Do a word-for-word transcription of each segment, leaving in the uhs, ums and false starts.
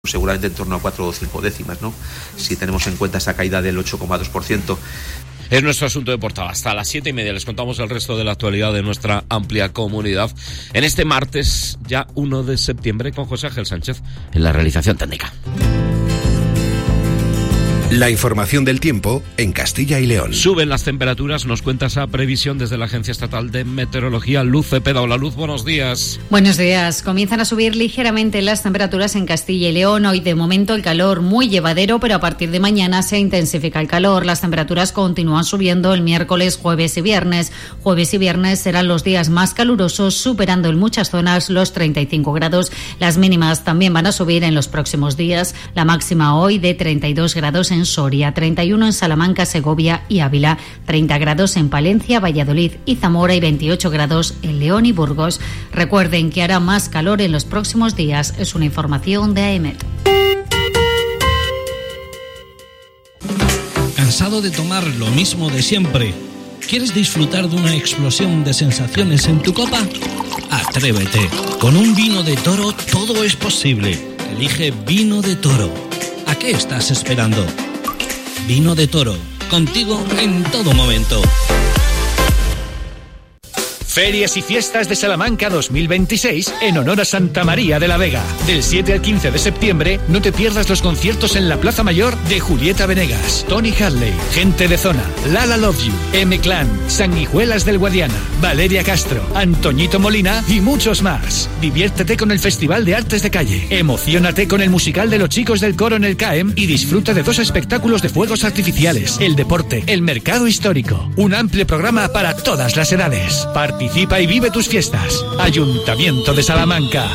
seguramente en torno a cuatro o cinco décimas, ¿no? Si tenemos en cuenta esa caída del ocho coma dos por ciento. Es nuestro asunto de portada. Hasta las siete y media les contamos el resto de la actualidad de nuestra amplia comunidad en este martes, ya uno de septiembre, con José Ángel Sánchez en la realización técnica. La información del tiempo en Castilla y León. Suben las temperaturas, nos cuenta esa previsión desde la Agencia Estatal de Meteorología. Luz Cepeda. Hola, Luz, buenos días. Buenos días. Comienzan a subir ligeramente las temperaturas en Castilla y León. Hoy de momento el calor muy llevadero, pero a partir de mañana se intensifica el calor. Las temperaturas continúan subiendo el miércoles, jueves y viernes. Jueves y viernes serán los días más calurosos, superando en muchas zonas los treinta y cinco grados. Las mínimas también van a subir en los próximos días. La máxima hoy de treinta y dos grados en en Soria, treinta y uno en Salamanca, Segovia y Ávila, treinta grados en Palencia, Valladolid y Zamora y veintiocho grados en León y Burgos. Recuerden que hará más calor en los próximos días. Es una información de AEMET. ¿Cansado de tomar lo mismo de siempre? ¿Quieres disfrutar de una explosión de sensaciones en tu copa? Atrévete. Con un vino de Toro todo es posible. Elige Vino de Toro. ¿A qué estás esperando? Vino de Toro, contigo en todo momento. Ferias y Fiestas de Salamanca dos mil veintiséis en honor a Santa María de la Vega. Del siete al quince de septiembre no te pierdas los conciertos en la Plaza Mayor de Julieta Venegas, Tony Hadley, Gente de Zona, Lala Love You, M-Clan, Sanguijuelas del Guadiana, Valeria Castro, Antoñito Molina y muchos más. Diviértete con el Festival de Artes de Calle, emociónate con el musical de los chicos del coro en el C A E M y disfruta de dos espectáculos de fuegos artificiales, el deporte, el mercado histórico. Un amplio programa para todas las edades. Participa y vive tus fiestas. Ayuntamiento de Salamanca.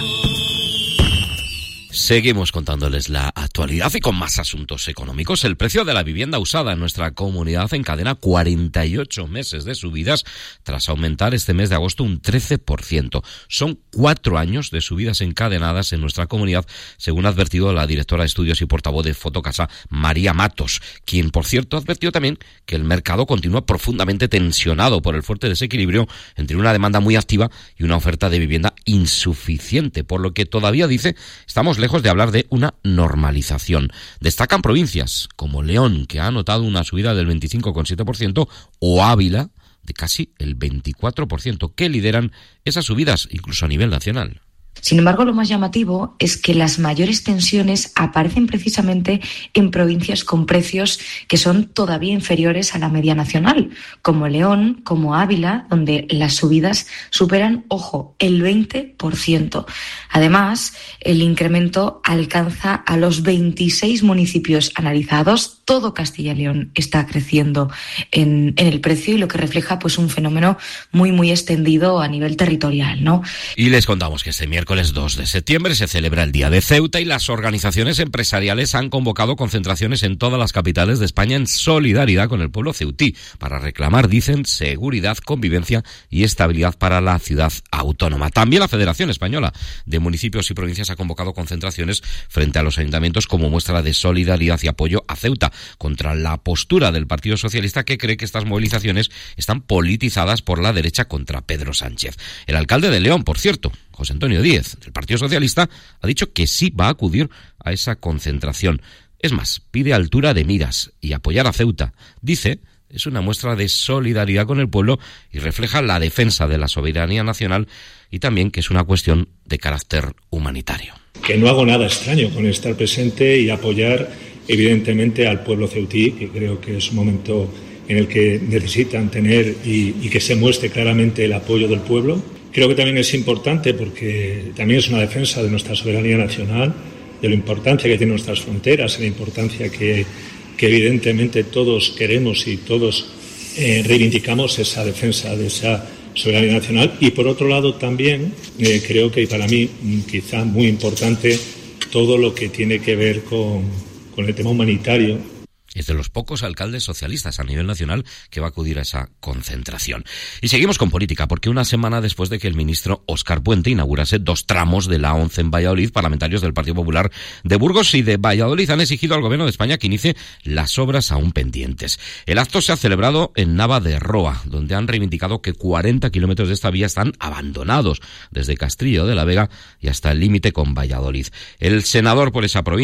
Seguimos contándoles la actualidad y con más asuntos económicos. El precio de la vivienda usada en nuestra comunidad encadena cuarenta y ocho meses de subidas tras aumentar este mes de agosto un trece por ciento. Son cuatro años de subidas encadenadas en nuestra comunidad, según ha advertido la directora de estudios y portavoz de Fotocasa, María Matos, quien, por cierto, advirtió también que el mercado continúa profundamente tensionado por el fuerte desequilibrio entre una demanda muy activa y una oferta de vivienda insuficiente, por lo que todavía dice estamos lejos de hablar de una normalización. Destacan provincias como León, que ha notado una subida del veinticinco coma siete por ciento, o Ávila, de casi el veinticuatro por ciento, que lideran esas subidas incluso a nivel nacional. Sin embargo, lo más llamativo es que las mayores tensiones aparecen precisamente en provincias con precios que son todavía inferiores a la media nacional, como León, como Ávila, donde las subidas superan, ojo, el veinte por ciento. Además, el incremento alcanza a los veintiséis municipios analizados. Todo Castilla y León está creciendo en, en el precio y lo que refleja pues un fenómeno muy, muy extendido a nivel territorial, ¿no? Y les contamos que este miércoles dos de septiembre se celebra el Día de Ceuta y las organizaciones empresariales han convocado concentraciones en todas las capitales de España en solidaridad con el pueblo ceutí para reclamar, dicen, seguridad, convivencia y estabilidad para la ciudad autónoma. También la Federación Española de Municipios y Provincias ha convocado concentraciones frente a los ayuntamientos como muestra de solidaridad y apoyo a Ceuta contra la postura del Partido Socialista, que cree que estas movilizaciones están politizadas por la derecha contra Pedro Sánchez. El alcalde de León, por cierto, José Antonio Díez, del Partido Socialista, ha dicho que sí va a acudir a esa concentración. Es más, pide altura de miras y apoyar a Ceuta. Dice, es una muestra de solidaridad con el pueblo y refleja la defensa de la soberanía nacional y también que es una cuestión de carácter humanitario. Que no hago nada extraño con estar presente y apoyar evidentemente al pueblo ceutí, que creo que es un momento en el que necesitan tener y, y que se muestre claramente el apoyo del pueblo. Creo que también es importante porque también es una defensa de nuestra soberanía nacional, de la importancia que tienen nuestras fronteras, de la importancia que, que evidentemente todos queremos y todos eh, reivindicamos esa defensa de esa soberanía nacional. Y por otro lado también eh, creo que para mí quizá muy importante todo lo que tiene que ver con, con el tema humanitario. Es de los pocos alcaldes socialistas a nivel nacional que va a acudir a esa concentración. Y seguimos con política, porque una semana después de que el ministro Óscar Puente inaugurase dos tramos de la A once en Valladolid, parlamentarios del Partido Popular de Burgos y de Valladolid han exigido al Gobierno de España que inicie las obras aún pendientes. El acto se ha celebrado en Nava de Roa, donde han reivindicado que cuarenta kilómetros de esta vía están abandonados, desde Castrillo de la Vega y hasta el límite con Valladolid. El senador por esa provincia,